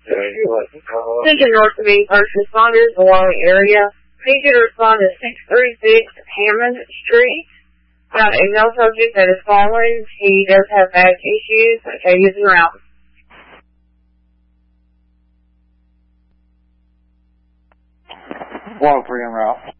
Attention North Main first responders along the area. Please get a respond to 636 Hammond Street. A male subject that is fallen. He does have back issues. Okay, he's around. 103 en route.